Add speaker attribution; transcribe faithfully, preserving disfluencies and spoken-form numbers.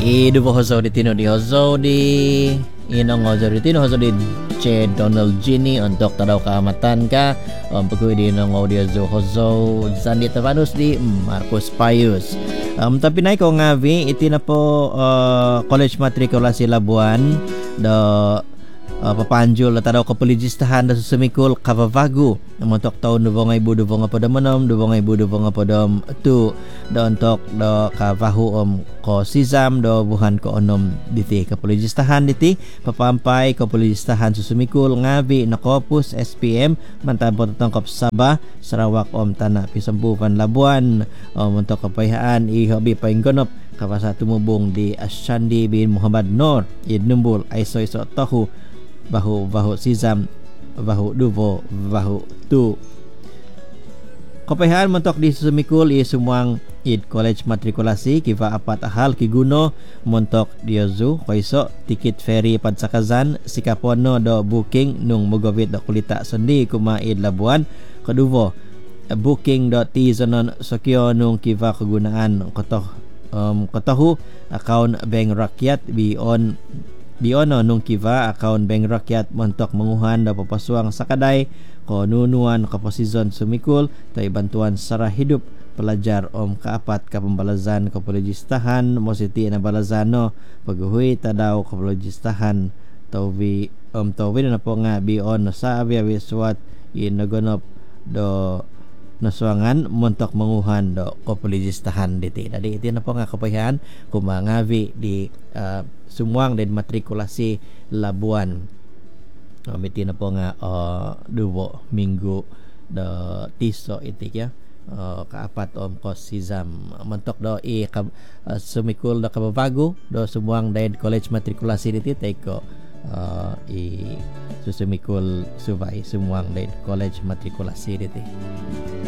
Speaker 1: I dubo hozo di tino di hozo di inong hozo di tino hozo di C Donald Gini untuk tadaw kaamatan ka um, pagkuy di inong audio zo hozo Zandi Tavanus di Marcos Payus. Um, tapi naik ko nga vi iti na po uh, college matrikulasi Labuan do uh, papanjul na tadaw kapulijistahan da susumikul Kavavagu untuk tahun dua ribu dua puluh pada menom dua ribu dua puluh pada tu do untuk do kavahu om ko sizam do buhan ko onom diti kapulijistahan diti papampai kapulijistahan susumikul ngavi na Kopus S P M mantan potong Sabah Sarawak om tanah pisampuan Labuan om untuk kepayahan i hobi painggonop kapasa tumubong di Asyandi bin Muhammad Nur idnumbul aiso iso tahu bahu bahu sizam bahu duvo bahu tu kepayahan mentok di susumikul i sumuang id college matrikulasi kiva apat hal kiguno montok diozu koiso tiket ferry padsakazan sikapono do booking nung mogowit do kulita sendi kuma id Labuan keduvo booking do tizonon sokyo nung kiva kegunaan kotoh um, kotohu account bank rakyat bion biono nung kiva account bank rakyat montok menguhan do papasuang sakaday ko nunuan kaposizon sumikul tay bantuan sara hidup pelajar om kaapat kapembalasan kapulijistahan mositi na balazano paghuy tadaw kapulijistahan tawbi om tawbi na po nga bion sa abya wiswat inagonop do nasuangan montok menguhan do kapulijistahan diti dadi iti na po nga kapayahan kumangavi di uh, sumuang din matrikulasi Labuan. Um, iti na po nga uh, duwo minggu do tiso itik ya uh, kaapat om kos sizam mentok do i kab, uh, sumikul do Kavavagu do sumuang din college matrikulasi diti teko uh, i susumikul subay sumuang din college matrikulasi diti.